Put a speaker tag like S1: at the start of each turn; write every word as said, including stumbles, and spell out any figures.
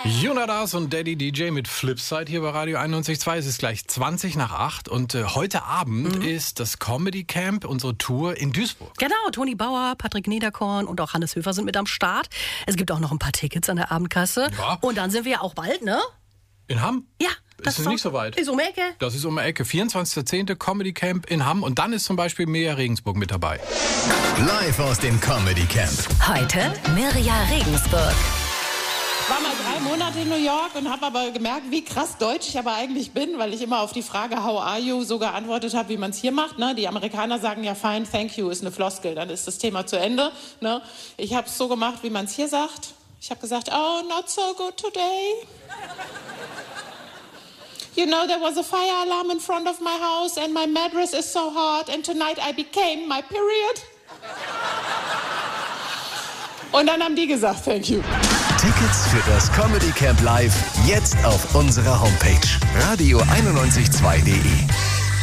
S1: Jonas und Daddy D J mit Flipside hier bei Radio einundneunzig Komma zwei. Es ist gleich zwanzig nach acht und äh, heute Abend mhm. ist das Comedy Camp, unsere Tour in Duisburg.
S2: Genau, Toni Bauer, Patrick Niederkorn und auch Hannes Höfer sind mit am Start. Es gibt auch noch ein paar Tickets an der Abendkasse. Ja. Und dann sind wir ja auch bald, ne?
S1: In Hamm?
S2: Ja.
S1: Das ist nicht so weit.
S2: Ist um die Ecke.
S1: Das ist um die Ecke. vierundzwanzigster zehnter Comedy Camp in Hamm. Und dann ist zum Beispiel Mirja Regensburg mit dabei.
S3: Live aus dem Comedy Camp.
S4: Heute Mirja Regensburg.
S5: Ich war mal drei Monate in New York und habe aber gemerkt, wie krass deutsch ich aber eigentlich bin, weil ich immer auf die Frage How are you so geantwortet habe, wie man es hier macht. Ne? Die Amerikaner sagen ja fine, thank you, ist eine Floskel, dann ist das Thema zu Ende. Ne? Ich habe es so gemacht, wie man es hier sagt. Ich habe gesagt, oh, not so good today. You know, there was a fire alarm in front of my house and my mattress is so hot and tonight I became my period. Und dann haben die gesagt, thank you.
S3: Tickets für das Comedy Camp Live jetzt auf unserer Homepage radio einundneunzig Komma zwei punkt de.